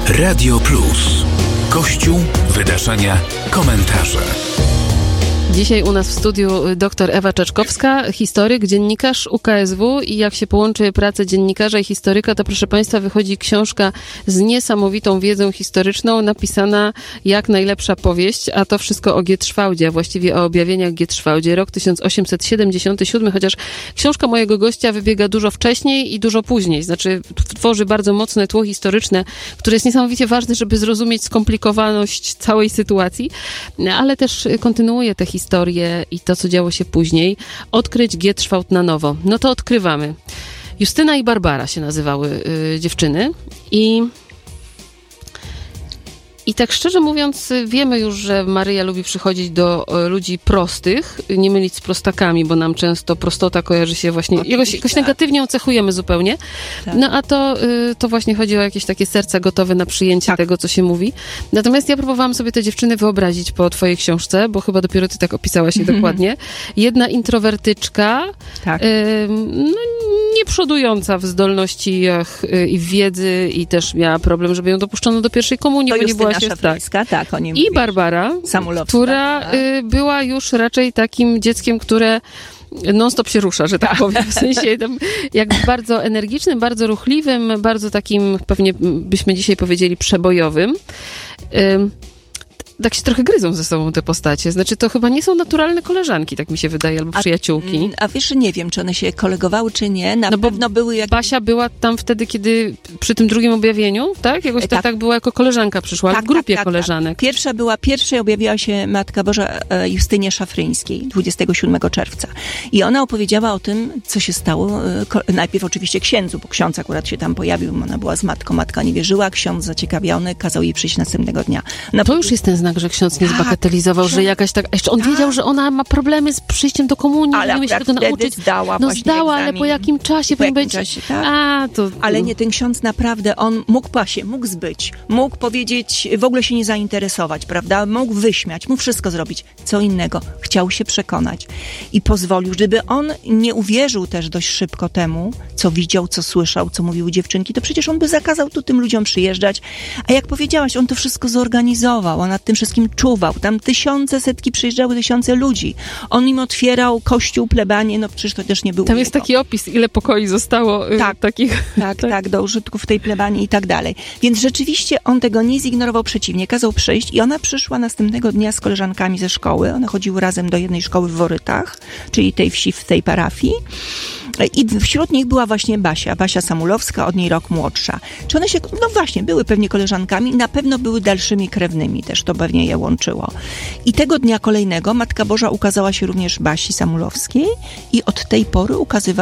Radio Plus. Kościół, wydarzenia, komentarze. Dzisiaj u nas w studiu dr Ewa Czaczkowska, historyk, dziennikarz UKSW i jak się połączy pracę dziennikarza i historyka, to proszę Państwa wychodzi książka z niesamowitą wiedzą historyczną, napisana jak najlepsza powieść, a to wszystko o Gietrzwałdzie, a właściwie o objawieniach Gietrzwałdzie, rok 1877, chociaż książka mojego gościa wybiega dużo wcześniej i dużo później, znaczy tworzy bardzo mocne tło historyczne, które jest niesamowicie ważne, żeby zrozumieć skomplikowaność całej sytuacji, ale też kontynuuje tę historię i to, co działo się później, odkryć Gietrzwałd na nowo. No to odkrywamy. Justyna i Barbara się nazywały dziewczyny i tak szczerze mówiąc, wiemy już, że Maryja lubi przychodzić do ludzi prostych, nie mylić z prostakami, bo nam często prostota kojarzy się właśnie, jakoś negatywnie ją cechujemy zupełnie. Tak. No a to właśnie chodzi o jakieś takie serca gotowe na przyjęcie tego, co się mówi. Natomiast ja próbowałam sobie te dziewczyny wyobrazić po twojej książce, bo chyba dopiero ty tak opisałaś je dokładnie. Jedna introwertyczka, no nie przodująca w zdolnościach i w wiedzy i też miała problem, żeby ją dopuszczono do pierwszej komunii, bo nie była tak, o niej i Barbara, która była już raczej takim dzieckiem, które non-stop się rusza, że tak powiem. W sensie tam, jak bardzo energicznym, bardzo ruchliwym, bardzo takim, pewnie byśmy dzisiaj powiedzieli, przebojowym. Tak się trochę gryzą ze sobą te postacie. Znaczy, to chyba nie są naturalne koleżanki, tak mi się wydaje, albo przyjaciółki. A wiesz, nie wiem, czy one się kolegowały, czy nie. Na pewno były jak... Basia była tam wtedy, kiedy przy tym drugim objawieniu, tak? Jakoś tak była jako koleżanka, przyszła, ale w grupie koleżanek. Pierwsza objawiła się Matka Boża Justynie Szafryńskiej 27 czerwca. I ona opowiedziała o tym, co się stało. Najpierw oczywiście księdzu, bo ksiądz akurat się tam pojawił, ona była z matką, matka nie wierzyła, ksiądz zaciekawiony kazał jej przyjść następnego dnia. To już jest ten znak, że ksiądz nie zbagatelizował, że jakaś tak... Jeszcze on wiedział, że ona ma problemy z przyjściem do komunii, ale nie umie się tego nauczyć. Zdała, ale po jakim czasie? Ale nie, ten ksiądz naprawdę, on mógł zbyć, mógł powiedzieć, w ogóle się nie zainteresować, prawda? Mógł wyśmiać, mógł wszystko zrobić. Co innego. Chciał się przekonać. I pozwolił, gdyby on nie uwierzył też dość szybko temu, co widział, co słyszał, co mówiły dziewczynki, to przecież on by zakazał tu tym ludziom przyjeżdżać. A jak powiedziałaś, on to wszystko zorganizował, on nad tym wszystkim czuwał. Tam setki przyjeżdżały, tysiące ludzi. On im otwierał kościół, plebanie, no przecież to też nie było. Tam jest taki opis, ile pokoi zostało takich. Tak, do użytku w tej plebanii i tak dalej. Więc rzeczywiście on tego nie zignorował, przeciwnie, kazał przyjść i ona przyszła następnego dnia z koleżankami ze szkoły. One chodziły razem do jednej szkoły w Worytach, czyli tej wsi, w tej parafii. I wśród nich była właśnie Basia Samulowska, od niej rok młodsza. Czy one się, no właśnie, były pewnie koleżankami, na pewno były dalszymi krewnymi też, to pewnie je łączyło. I tego dnia kolejnego Matka Boża ukazała się również Basi Samulowskiej i od tej pory ukazywała